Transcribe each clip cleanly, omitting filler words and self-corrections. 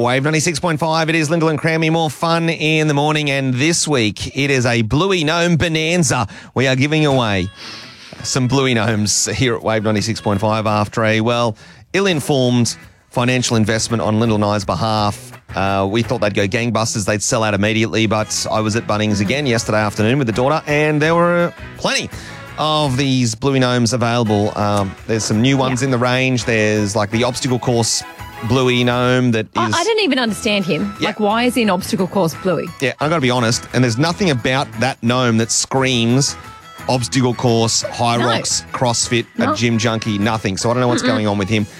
Wave 96.5, it is Lyndall and Crammy. More fun in the morning, and this week it is a Bluey Gnome Bonanza. We are giving away some Bluey Gnomes here at Wave 96.5 after a, ill-informed financial investment on Lyndall and I's behalf. We thought they'd go gangbusters, they'd sell out immediately, but I was at Bunnings again yesterday afternoon with the daughter, and there were plenty of these Bluey Gnomes available. There's some new ones in the range. There's like the obstacle course Bluey Gnome that is... I don't even understand him. Yeah. Like, why is he an obstacle course Bluey? Yeah, I've got to be honest, and there's nothing about that gnome that screams obstacle course, high rocks, CrossFit, a gym junkie, nothing. So I don't know what's going on with him.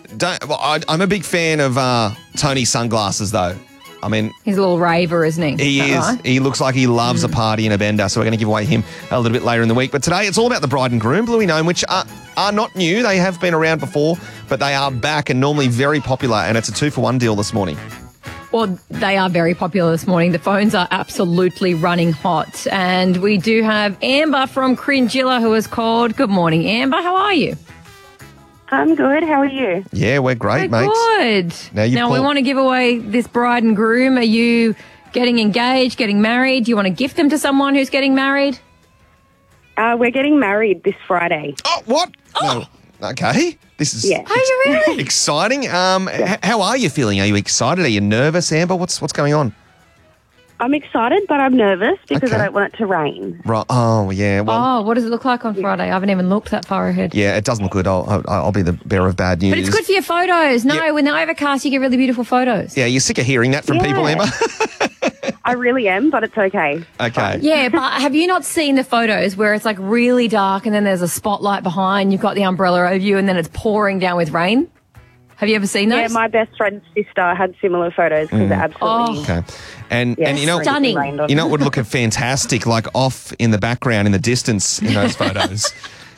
I'm a big fan of Tony's sunglasses, though. I mean... He's a little raver, isn't he? He is. Right? He looks like he loves a party and a bender, so we're going to give away him a little bit later in the week. But today, it's all about the bride and groom Bluey Gnome, which are not new. They have been around before, but they are back and normally very popular, and it's a 2-for-1 deal this morning. Well, they are very popular this morning. The phones are absolutely running hot. And we do have Amber from Cringilla who has called. Good morning, Amber. How are you? I'm good. How are you? Yeah, we're great, We're mates. Good. Now we want to give away this bride and groom. Are you getting engaged, getting married? Do you want to gift them to someone who's getting married? We're getting married this Friday. Oh, what? No. Okay. This is Yeah. Are you really? exciting. How are you feeling? Are you excited? Are you nervous, Amber? What's going on? I'm excited, but I'm nervous because Okay. I don't want it to rain. Right. Oh, yeah. Well, Oh, what does it look like on Friday? I haven't even looked that far ahead. yeah, it doesn't look good. I'll be the bearer of bad news. But it's good for your photos. No, Yeah. when they're overcast, you get really beautiful photos. Yeah, you're sick of hearing that from people, Yeah. Amber? I really am, but it's okay. Okay. Yeah, but have you not seen the photos where it's like really dark and then there's a spotlight behind, you've got the umbrella over you and then it's pouring down with rain? Have you ever seen those? Yeah, my best friend's sister had similar photos because it absolutely... Okay. And Yeah, you know, Stunning. rained on you know what would look fantastic, like off in the background, in the distance, in those photos,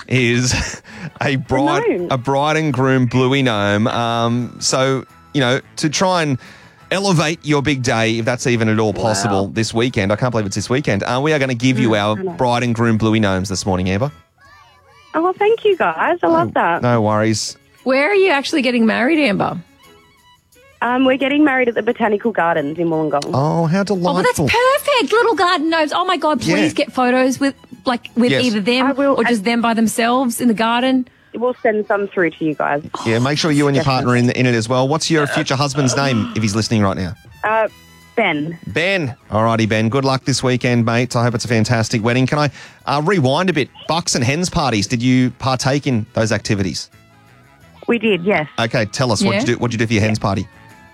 is a bride and groom Bluey Gnome. So to try and elevate your big day, if that's even at all possible, this weekend. I can't believe it's this weekend. We are going to give you our bride and groom Bluey Gnomes this morning, Amber. Oh, thank you, guys. I love that. No worries. Where are you actually getting married, Amber? We're getting married at the Botanical Gardens in Wollongong. Oh, how Oh, delightful. that's perfect. Little garden gnomes. Oh, my God, please Yeah. get photos with Yes. either them I will. or just them by themselves in the garden. We'll send some through to you guys. Yeah, make sure you and your partner are in it as well. What's your future husband's name, if he's listening right now? Ben. Ben. Alrighty, Ben. Good luck this weekend, mate. I hope it's a fantastic wedding. Can I rewind a bit? Bucks and hens parties. Did you partake in those activities? We did, yes. Okay, tell us. What'd you do for your hens party?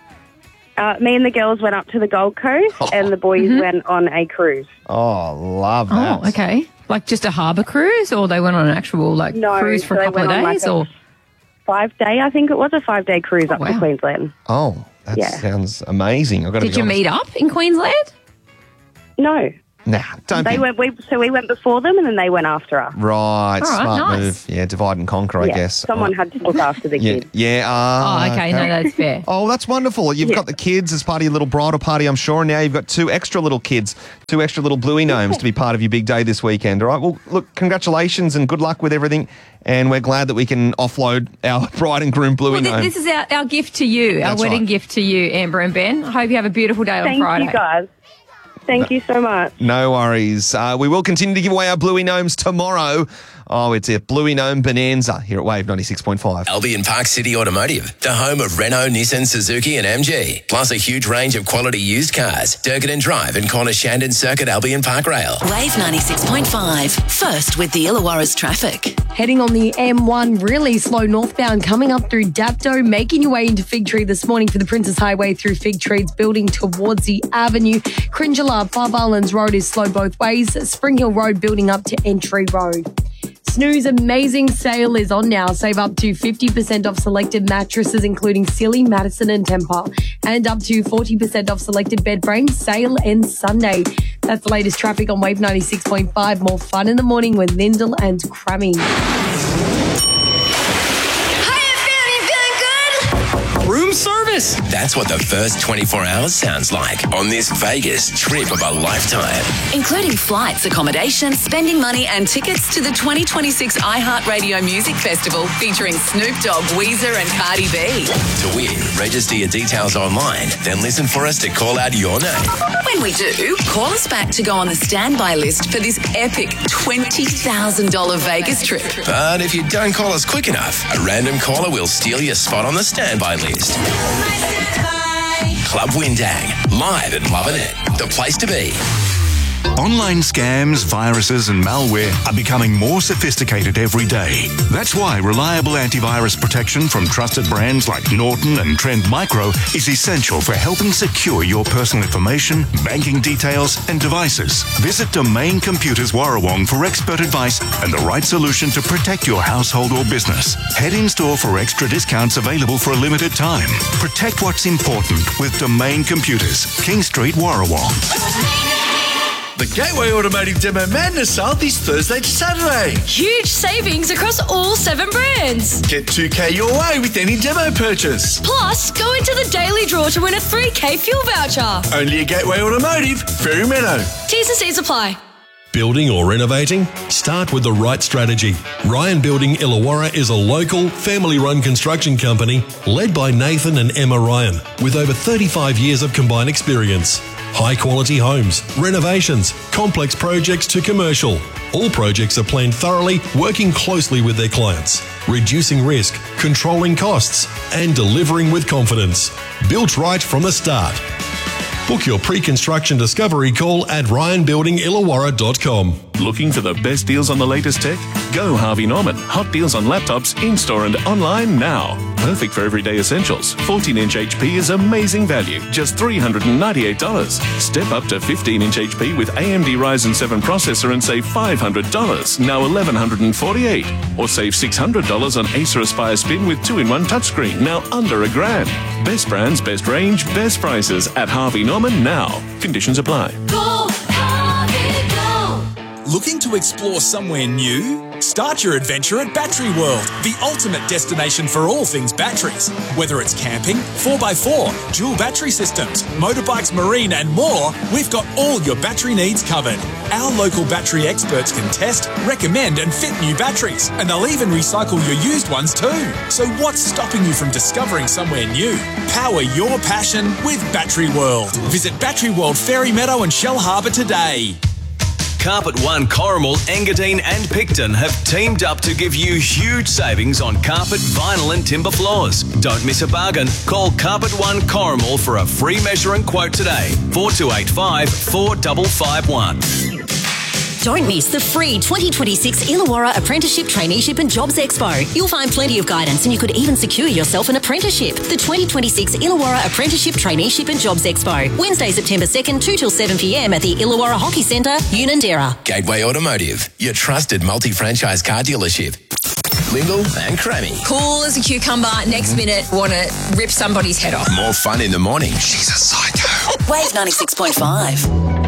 Me and the girls went up to the Gold Coast and the boys went on a cruise. Oh, love that. Oh, okay. Like just a harbour cruise, or they went on an actual cruise for so a they couple of went on days, like or 5-day, I think it was, a 5-day cruise up to wow. Queensland. Oh, that Yeah. sounds amazing. I've got to did be you honest. meet up in Queensland? No. Nah, don't They be... went. We went before them, and then they went after us. Right, smart nice. move. Yeah, divide and conquer, I Yeah, guess. someone had to look after the Yeah, kids. yeah. Oh, okay. No, that's fair. Oh, that's wonderful. You've got the kids as part of your little bridal party, I'm sure. And now you've got 2 extra little kids, 2 extra little Bluey Gnomes to be part of your big day this weekend. All right. Well, look, congratulations and good luck with everything. And we're glad that we can offload our bride and groom Bluey Well, Gnome. this is our gift to you, our That's wedding right. gift to you, Amber and Ben. I hope you have a beautiful day on Thank Friday. you, guys. Thank you so much. No worries. We will continue to give away our Bluey Gnomes tomorrow. Oh, it's a Bluey Gnome Bonanza here at Wave 96.5. Albion Park City Automotive, the home of Renault, Nissan, Suzuki and MG. Plus a huge range of quality used cars. Durkin Drive and Corner Shandon Circuit Albion Park Rail. Wave 96.5. First with the Illawarra's traffic. Heading on the M1, really slow northbound, coming up through Dapto, making your way into Fig Tree this morning for the Princess Highway through Fig Trees, building towards the avenue. Cringilla, Five Islands Road is slow both ways. Spring Hill Road building up to Entry Road. Snooze amazing sale is on now. Save up to 50% off selected mattresses, including Sealy, Madison and Tempur. And up to 40% off selected bed frames. Sale ends Sunday. That's the latest traffic on Wave 96.5. More fun in the morning with Lyndall and Crammy. room service. That's what the first 24 hours sounds like on this Vegas trip of a lifetime. Including flights, accommodation, spending money and tickets to the 2026 iHeartRadio Music Festival featuring Snoop Dogg, Weezer and Cardi B. To win, register your details online, then listen for us to call out your name. When we do, call us back to go on the standby list for this epic $20,000 Vegas trip. But if you don't call us quick enough, a random caller will steal your spot on the standby list. Club Windang, live at Lovin' It, the place to be. Online scams, viruses and malware are becoming more sophisticated every day. That's why reliable antivirus protection from trusted brands like Norton and Trend Micro is essential for helping secure your personal information, banking details and devices. Visit Domain Computers Warrawong for expert advice and the right solution to protect your household or business. Head in store for extra discounts available for a limited time. Protect what's important with Domain Computers, King Street, Warrawong. The Gateway Automotive Demo Madness sale this Thursday to Saturday. Huge savings across all 7 brands. Get $2,000 your way with any demo purchase. Plus, go into the daily draw to win a $3,000 fuel voucher. Only at Gateway Automotive, Ferry Meadow. T's and C's apply. Building or renovating? Start with the right strategy. Ryan Building Illawarra is a local, family-run construction company led by Nathan and Emma Ryan with over 35 years of combined experience. High-quality homes, renovations, complex projects to commercial. All projects are planned thoroughly, working closely with their clients, reducing risk, controlling costs, and delivering with confidence. Built right from the start. Book your pre-construction discovery call at ryanbuildingillawarra.com. Looking for the best deals on the latest tech? Go Harvey Norman. Hot deals on laptops in-store and online now. Perfect for everyday essentials. 14-inch HP is amazing value, just $398. Step up to 15-inch HP with AMD Ryzen 7 processor and save $500, now $1,148. Or save $600 on Acer Aspire Spin with 2-in-1 touchscreen, now under $1,000. Best brands, best range, best prices at Harvey Norman now. Conditions apply. Go, Harvey, go. Looking to explore somewhere new? Start your adventure at Battery World, the ultimate destination for all things batteries. Whether it's camping, 4x4, dual battery systems, motorbikes, marine and more, we've got all your battery needs covered. Our local battery experts can test, recommend and fit new batteries, and they'll even recycle your used ones too. So what's stopping you from discovering somewhere new? Power your passion with Battery World. Visit Battery World Ferry Meadow and Shell Harbour today. Carpet One, Corrimal, Engadine and Picton have teamed up to give you huge savings on carpet, vinyl and timber floors. Don't miss a bargain. Call Carpet One Corrimal for a free measure and quote today. 4285 4551. Don't miss the free 2026 Illawarra Apprenticeship, Traineeship and Jobs Expo. You'll find plenty of guidance and you could even secure yourself an apprenticeship. The 2026 Illawarra Apprenticeship, Traineeship and Jobs Expo. Wednesday, September 2nd, 2 till 7 p.m. at the Illawarra Hockey Centre, Unanderra. Gateway Automotive, your trusted multi-franchise car dealership. Lingle and Crammy. Cool as a cucumber. Next minute, want to rip somebody's head off. More fun in the morning. She's a psycho. Wave 96.5.